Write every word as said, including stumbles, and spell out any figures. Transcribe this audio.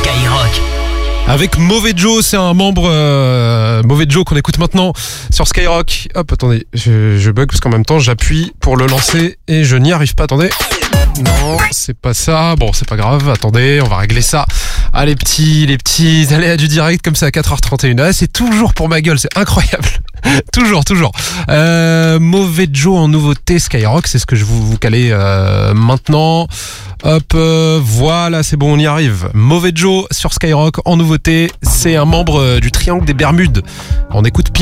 Skyrock. Avec Mauvais Joe, c'est un membre euh, Mauvais Joe qu'on écoute maintenant sur Skyrock. Hop, attendez, je, je bug parce qu'en même temps j'appuie pour le lancer et je n'y arrive pas. Attendez. Non, c'est pas ça. Bon, c'est pas grave. Attendez, on va régler ça. Ah, les petits, les petits aléas du direct comme ça à quatre heures trente et une. Ah, c'est toujours pour ma gueule, c'est incroyable. toujours, toujours. Euh, Mauvais Joe en nouveauté Skyrock, c'est ce que je vous, vous calez euh, maintenant. Hop, euh, voilà, c'est bon, on y arrive. Mauvais Joe sur Skyrock en nouveauté, c'est un membre euh, du Triangle des Bermudes. On écoute Pierre.